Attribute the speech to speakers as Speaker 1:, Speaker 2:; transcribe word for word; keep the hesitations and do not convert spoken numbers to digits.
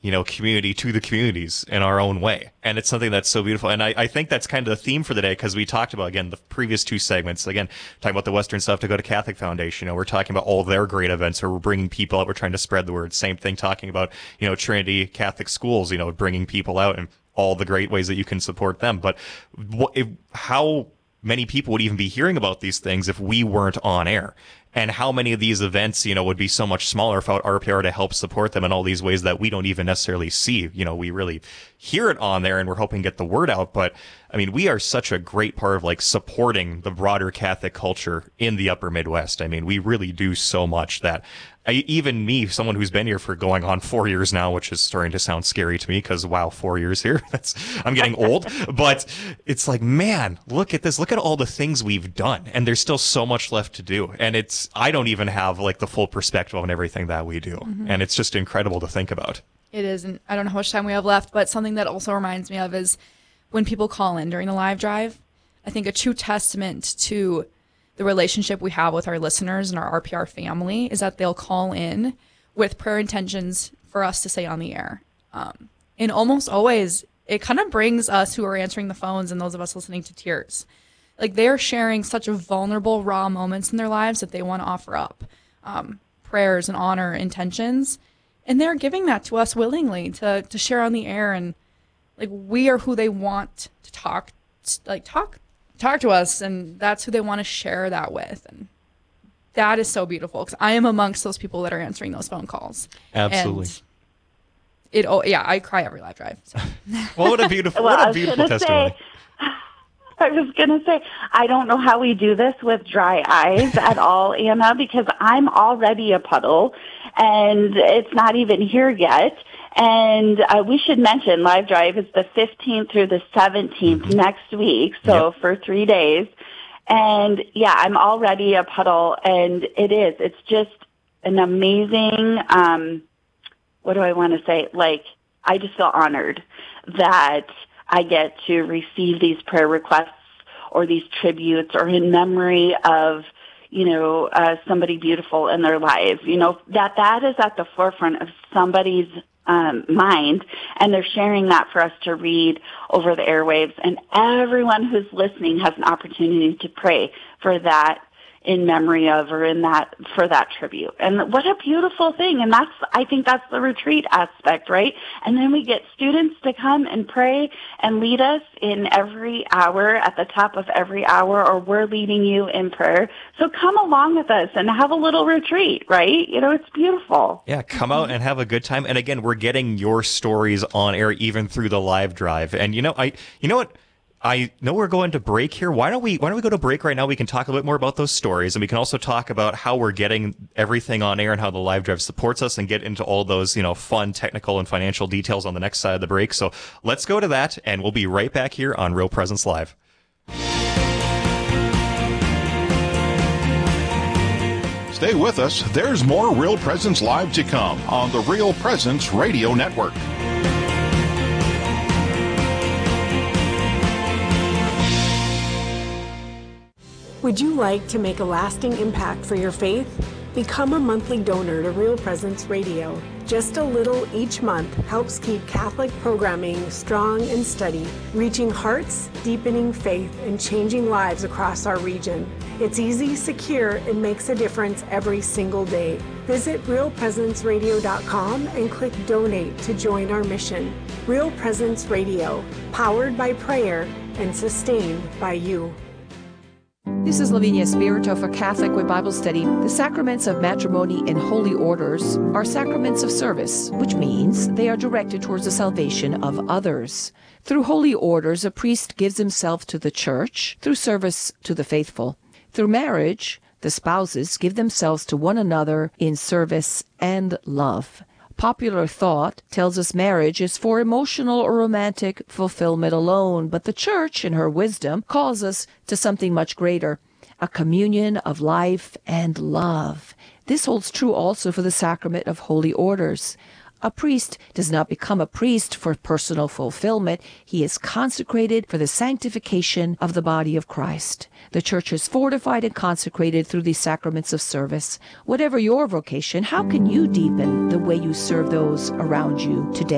Speaker 1: you know, community to the communities in our own way. And it's something that's so beautiful. And I, I think that's kind of the theme for the day, because we talked about, again, the previous two segments, again, talking about the Western South Dakota Catholic Foundation. You know, we're talking about all their great events where we're bringing people out. We're trying to spread the word. Same thing talking about, you know, Trinity Catholic Schools, you know, bringing people out and all the great ways that you can support them. But what, if, how many people would even be hearing about these things if we weren't on air? And how many of these events, you know, would be so much smaller without R P R to help support them in all these ways that we don't even necessarily see. You know, we really hear it on there and we're hoping to get the word out. But I mean, we are such a great part of like supporting the broader Catholic culture in the upper Midwest. I mean, we really do so much that I, even me, someone who's been here for going on four years now, which is starting to sound scary to me because, wow, four years here, that's, I'm getting old. But it's like, man, look at this. Look at all the things we've done. And there's still so much left to do. And it's, I don't even have like the full perspective on everything that we do. Mm-hmm. And it's just incredible to think about.
Speaker 2: It is. And I don't know how much time we have left, but something that also reminds me of is when people call in during the live drive. I think a true testament to the relationship we have with our listeners and our R P R family is that they'll call in with prayer intentions for us to say on the air. Um, and almost always, it kind of brings us who are answering the phones and those of us listening to tears. Like, they're sharing such a vulnerable, raw moments in their lives that they want to offer up um, prayers and honor intentions. And they're giving that to us willingly to, to share on the air. And like, we are who they want to talk, like talk talk to us, and that's who they want to share that with. And that is so beautiful, because I am amongst those people that are answering those phone calls.
Speaker 1: Absolutely.
Speaker 2: And it oh yeah, I cry every live drive. So.
Speaker 1: Well, what a beautiful,
Speaker 3: well,
Speaker 1: what a beautiful testimony.
Speaker 3: Say, I was going to say, I don't know how we do this with dry eyes at all, Anna, because I'm already a puddle, and it's not even here yet. And uh, we should mention Live Drive is the fifteenth through the seventeenth mm-hmm. next week, so yep. for three days. And, yeah, I'm already a puddle, and it is. It's just an amazing, um, what do I want to say? Like, I just feel honored that I get to receive these prayer requests or these tributes or in memory of, you know, uh, somebody beautiful in their life. You know, that that is at the forefront of somebody's um, mind, and they're sharing that for us to read over the airwaves. And everyone who's listening has an opportunity to pray for that in memory of or in that for that tribute. And what a beautiful thing. And that's, I think that's the retreat aspect, right? And then we get students to come and pray and lead us in every hour, at the top of every hour, or we're leading you in prayer. So come along with us and have a little retreat, right? You know, it's beautiful.
Speaker 1: Yeah, come out and have a good time. And again, we're getting your stories on air even through the live drive. And you know, I you know what? I know we're going to break here. Why don't we, why don't we go to break right now? We can talk a bit more about those stories, and we can also talk about how we're getting everything on air and how the live drive supports us, and get into all those, you know, fun technical and financial details on the next side of the break. So let's go to that, and we'll be right back here on Real Presence Live.
Speaker 4: Stay with us. There's more Real Presence Live to come on the Real Presence Radio Network.
Speaker 5: Would you like to make a lasting impact for your faith? Become a monthly donor to Real Presence Radio. Just a little each month helps keep Catholic programming strong and steady, reaching hearts, deepening faith, and changing lives across our region. It's easy, secure, and makes a difference every single day. Visit real presence radio dot com and click Donate to join our mission. Real Presence Radio, powered by prayer and sustained by you.
Speaker 6: This is Lavinia Spirito for Catholic Way Bible Study. The sacraments of matrimony and holy orders are sacraments of service, which means they are directed towards the salvation of others. Through holy orders, a priest gives himself to the church through service to the faithful. Through marriage, the spouses give themselves to one another in service and love. Popular thought tells us marriage is for emotional or romantic fulfillment alone, but the Church, in her wisdom, calls us to something much greater, a communion of life and love. This holds true also for the sacrament of holy orders. A priest does not become a priest for personal fulfillment. He is consecrated for the sanctification of the body of Christ. The Church is fortified and consecrated through these sacraments of service. Whatever your vocation, how can you deepen the way you serve those around you today?